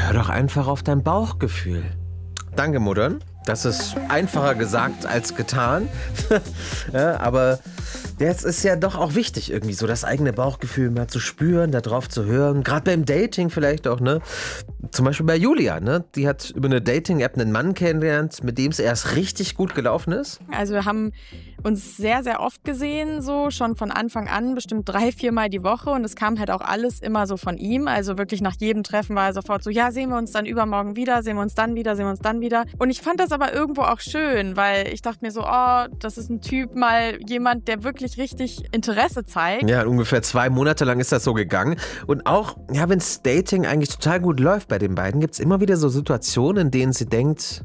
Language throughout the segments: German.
hör doch einfach auf dein Bauchgefühl. Danke, Muttern. Das ist einfacher gesagt als getan. Ja, aber es ist ja doch auch wichtig, irgendwie so das eigene Bauchgefühl mal zu spüren, da drauf zu hören. Gerade beim Dating vielleicht auch, ne? Zum Beispiel bei Julia, ne? Die hat über eine Dating-App einen Mann kennengelernt, mit dem es erst richtig gut gelaufen ist. Also wir haben uns sehr, sehr oft gesehen, so schon von Anfang an, bestimmt 3-4 Mal die Woche. Und es kam halt auch alles immer so von ihm. Also wirklich nach jedem Treffen war er sofort so, ja, sehen wir uns dann übermorgen wieder, sehen wir uns dann wieder, sehen wir uns dann wieder. Und ich fand das aber irgendwo auch schön, weil ich dachte mir so, oh, das ist ein Typ, mal jemand, der wirklich richtig Interesse zeigt. Ja, ungefähr 2 Monate lang ist das so gegangen. Und auch, ja, wenn das Dating eigentlich total gut läuft bei den beiden, gibt es immer wieder so Situationen, in denen sie denkt,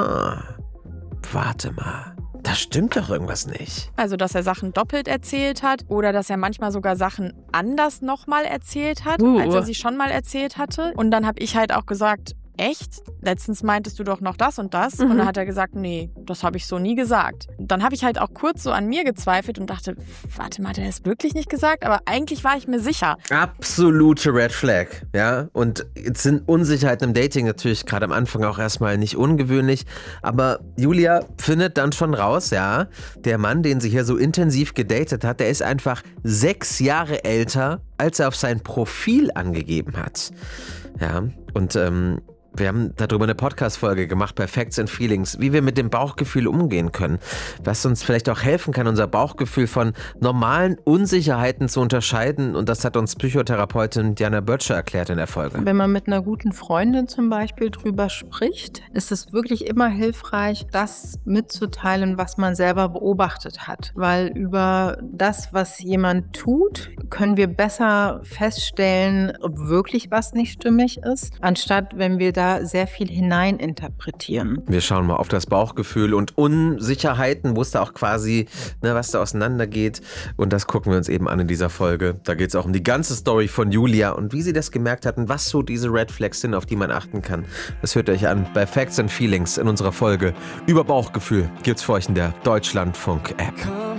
warte mal. Da stimmt doch irgendwas nicht. Also, dass er Sachen doppelt erzählt hat oder dass er manchmal sogar Sachen anders nochmal erzählt hat, als er sie schon mal erzählt hatte. Und dann habe ich halt auch gesagt, echt? Letztens meintest du doch noch das und das. Und dann hat er gesagt, nee, das habe ich so nie gesagt. Dann habe ich halt auch kurz so an mir gezweifelt und dachte, warte mal, hat er das wirklich nicht gesagt? Aber eigentlich war ich mir sicher. Absolute Red Flag, ja. Und jetzt sind Unsicherheiten im Dating natürlich gerade am Anfang auch erstmal nicht ungewöhnlich. Aber Julia findet dann schon raus, ja, der Mann, den sie hier so intensiv gedatet hat, der ist einfach 6 Jahre älter, als er auf sein Profil angegeben hat. Ja, und wir haben darüber eine Podcast-Folge gemacht bei Facts and Feelings, wie wir mit dem Bauchgefühl umgehen können. Was uns vielleicht auch helfen kann, unser Bauchgefühl von normalen Unsicherheiten zu unterscheiden. Und das hat uns Psychotherapeutin Diana Böttcher erklärt in der Folge. Wenn man mit einer guten Freundin zum Beispiel drüber spricht, ist es wirklich immer hilfreich, das mitzuteilen, was man selber beobachtet hat. Weil über das, was jemand tut, können wir besser feststellen, ob wirklich was nicht stimmig ist, anstatt wenn wir da sehr viel hineininterpretieren. Wir schauen mal auf das Bauchgefühl und Unsicherheiten, wo es da auch quasi, was da auseinandergeht. Und das gucken wir uns eben an in dieser Folge. Da geht es auch um die ganze Story von Julia und wie sie das gemerkt hat und was so diese Red Flags sind, auf die man achten kann. Das hört euch an bei Facts and Feelings in unserer Folge über Bauchgefühl. Gibt's für euch in der Deutschlandfunk-App.